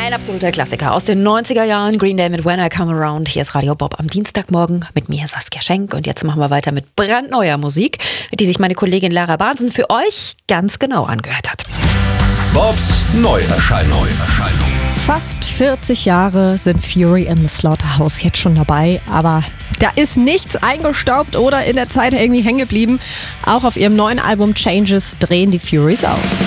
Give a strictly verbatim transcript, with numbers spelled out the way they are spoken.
Ein absoluter Klassiker aus den neunziger Jahren, Green Day mit When I Come Around. Hier ist Radio Bob am Dienstagmorgen mit mir, Saskia Schenk. Und jetzt machen wir weiter mit brandneuer Musik, die sich meine Kollegin Lara Bahnsen für euch ganz genau angehört hat. Bobs Neuerscheinung. Fast vierzig Jahre sind Fury in the Slaughterhouse jetzt schon dabei, aber da ist nichts eingestaubt oder in der Zeit irgendwie hängen geblieben. Auch auf ihrem neuen Album Changes drehen die Furies auf.